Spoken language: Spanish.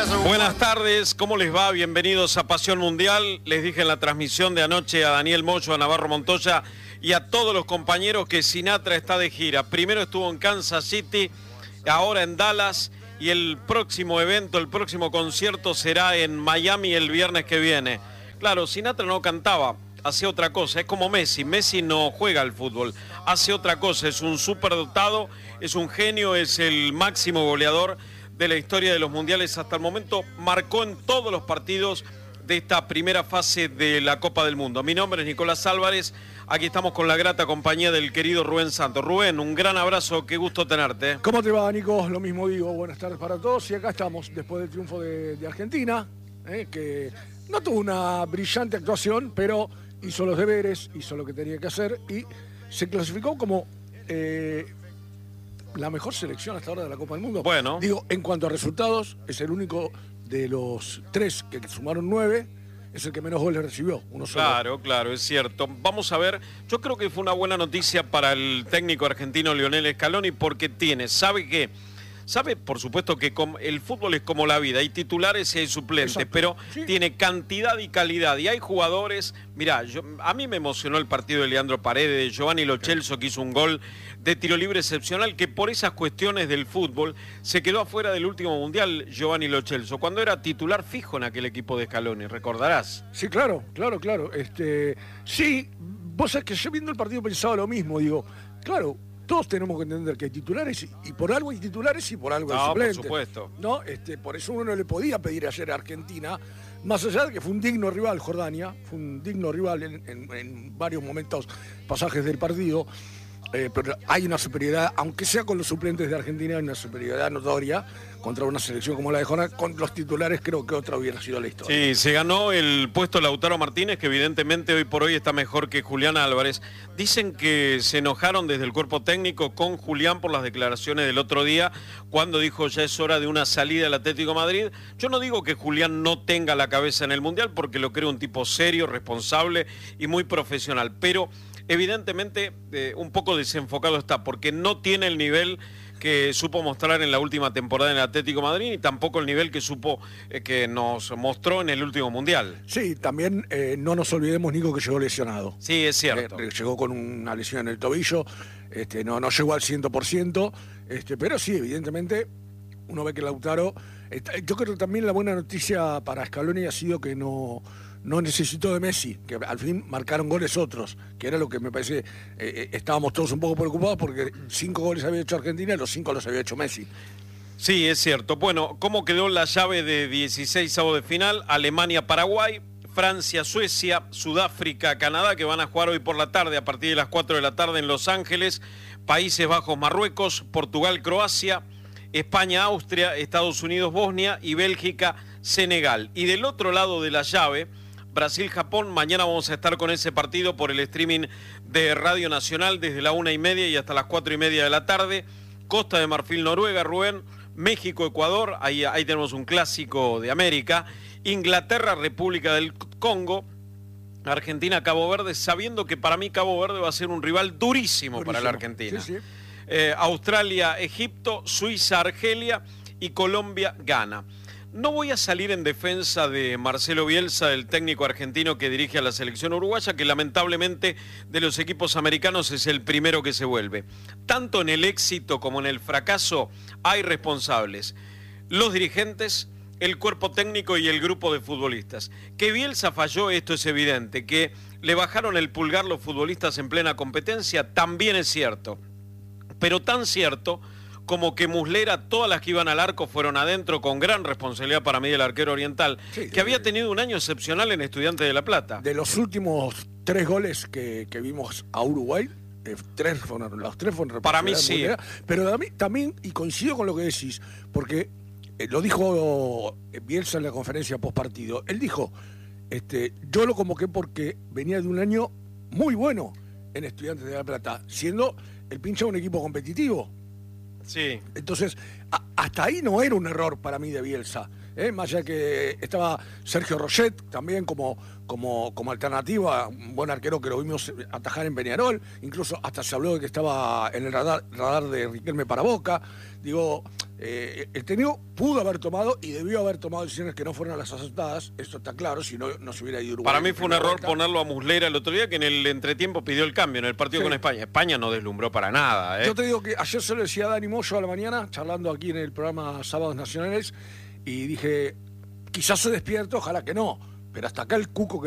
Buenas tardes, ¿cómo les va? Bienvenidos a Pasión Mundial. Les dije en la transmisión de anoche a Daniel Moyo, a Navarro Montoya y a todos los compañeros que Sinatra está de gira. Primero estuvo en Kansas City, ahora en Dallas, y el próximo evento, el próximo concierto será en Miami el viernes que viene. Claro, Sinatra no cantaba, hace otra cosa, es como Messi. Messi no juega al fútbol, hace otra cosa, es un superdotado, es un genio, es el máximo goleador de la historia de los mundiales hasta el momento, marcó en todos los partidos de esta primera fase de la Copa del Mundo. Mi nombre es Nicolás Álvarez, aquí estamos con la grata compañía del querido Rubén Santos. Rubén, un gran abrazo, qué gusto tenerte. ¿Cómo te va, Nico? Lo mismo digo, buenas tardes para todos, y acá estamos después del triunfo de Argentina, que no tuvo una brillante actuación, pero hizo los deberes, hizo lo que tenía que hacer y se clasificó como la mejor selección hasta ahora de la Copa del Mundo. Bueno. Digo, en cuanto a resultados, es el único de los tres que sumaron 9, es el que menos goles recibió, uno solo. Claro, es cierto. Vamos a ver, yo creo que fue una buena noticia para el técnico argentino Lionel Scaloni porque sabe, por supuesto, que el fútbol es como la vida, hay titulares y hay suplentes. Exacto. Pero sí, tiene cantidad y calidad, y hay jugadores. Mirá, a mí me emocionó el partido de Leandro Paredes, de Giovanni Lo Celso, que hizo un gol de tiro libre excepcional, que por esas cuestiones del fútbol se quedó afuera del último mundial Giovanni Lo Celso, cuando era titular fijo en aquel equipo de Scaloni, ¿recordarás? Sí, claro. Sí, vos sabés que yo viendo el partido pensaba lo mismo, digo, claro, todos tenemos que entender que hay titulares y por algo hay titulares y por algo hay suplentes. Por supuesto. ¿No? Por eso uno no le podía pedir ayer a Argentina, más allá de que fue un digno rival Jordania, fue un digno rival en varios momentos, pasajes del partido, pero hay una superioridad, aunque sea con los suplentes de Argentina, hay una superioridad notoria contra una selección como la de Jordania. Con los titulares creo que otra hubiera sido la historia. Sí, se ganó el puesto Lautaro Martínez, que evidentemente hoy por hoy está mejor que Julián Álvarez. Dicen que se enojaron desde el cuerpo técnico con Julián por las declaraciones del otro día, cuando dijo ya es hora de una salida del Atlético de Madrid. Yo no digo que Julián no tenga la cabeza en el Mundial, porque lo creo un tipo serio, responsable y muy profesional, pero evidentemente un poco desenfocado está, porque no tiene el nivel que supo mostrar en la última temporada en el Atlético de Madrid, y tampoco el nivel que que nos mostró en el último Mundial. Sí, también no nos olvidemos, Nico, que llegó lesionado. Sí, es cierto. Llegó con una lesión en el tobillo, no llegó al 100%, pero sí, evidentemente, uno ve que Lautaro... yo creo que también la buena noticia para Scaloni ha sido que no necesitó de Messi, que al fin marcaron goles otros, que era lo que me parece, estábamos todos un poco preocupados porque 5 goles había hecho Argentina y los 5 los había hecho Messi. Sí, es cierto. Bueno, ¿cómo quedó la llave de 16avos de final? Alemania-Paraguay, Francia-Suecia, Sudáfrica-Canadá, que van a jugar hoy por la tarde, a partir de las 4 de la tarde en Los Ángeles, Países Bajos-Marruecos, Portugal-Croacia, España-Austria, Estados Unidos-Bosnia y Bélgica-Senegal. Y del otro lado de la llave, Brasil-Japón. Mañana vamos a estar con ese partido por el streaming de Radio Nacional desde la 1:30 y hasta las 4:30 de la tarde. Costa de Marfil-Noruega, Rubén. México-Ecuador, ahí tenemos un clásico de América. Inglaterra-República del Congo. Argentina-Cabo Verde, sabiendo que para mí Cabo Verde va a ser un rival durísimo para la Argentina. Sí. Australia-Egipto, Suiza-Argelia y Colombia-Ghana. No voy a salir en defensa de Marcelo Bielsa, el técnico argentino que dirige a la selección uruguaya, que lamentablemente de los equipos americanos es el primero que se vuelve. Tanto en el éxito como en el fracaso hay responsables. Los dirigentes, el cuerpo técnico y el grupo de futbolistas. Que Bielsa falló, esto es evidente. Que le bajaron el pulgar los futbolistas en plena competencia, también es cierto. Pero tan cierto como que Muslera, todas las que iban al arco fueron adentro, con gran responsabilidad para mí del arquero oriental, sí, que había tenido un año excepcional en Estudiantes de La Plata. De los últimos 3 goles que vimos a Uruguay, los 3 fueron para mí sí. Muslera, pero a mí también, y coincido con lo que decís, porque lo dijo Bielsa en la conferencia postpartido. Él dijo, yo lo convoqué porque venía de un año muy bueno en Estudiantes de La Plata, siendo el pincha un equipo competitivo. Sí. Entonces, hasta ahí no era un error para mí de Bielsa. Más allá que estaba Sergio Roget también como alternativa, un buen arquero que lo vimos atajar en Peñarol, incluso hasta se habló de que estaba en el radar de Riquelme para Boca. Digo, El técnico pudo haber tomado y debió haber tomado decisiones que no fueron las aceptadas, esto está claro, si no, no se hubiera ido Uruguay. Para mí fue un error ponerlo a Muslera el otro día, que en el entretiempo pidió el cambio en el partido con España. España no deslumbró para nada. Yo te digo que ayer se lo decía a Dani Moyo a la mañana, charlando aquí en el programa Sábados Nacionales, y dije, quizás se despierto, ojalá que no, pero hasta acá el cuco que